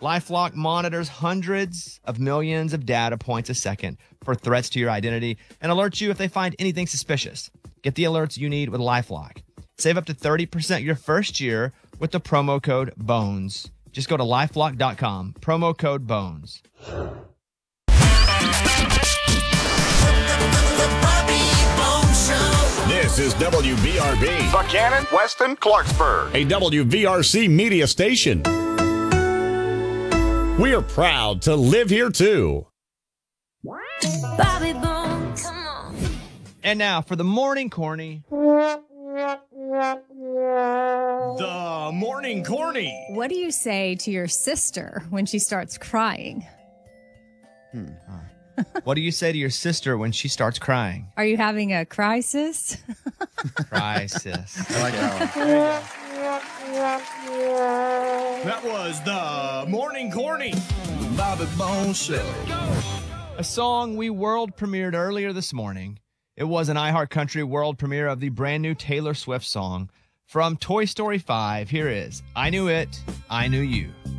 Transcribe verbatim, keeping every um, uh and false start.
LifeLock monitors hundreds of millions of data points a second for threats to your identity and alerts you if they find anything suspicious. Get the alerts you need with LifeLock. Save up to thirty percent your first year with the promo code BONES. Just go to lifelock dot com, promo code BONES. This is W B R B, Buchanan, Weston, Clarksburg, a W V R C media station. We are proud to live here, too. Bobby Bones, come on. And now for the morning corny. The morning corny. What do you say to your sister when she starts crying? What do you say to your sister when she starts crying? Are you having a crisis? Crisis. I like that one. That was the morning corny. Bobby Bones Show. A song we world premiered earlier this morning. It was an iHeartCountry world premiere of the brand new Taylor Swift song from Toy Story five. Here is I Knew It, I Knew You.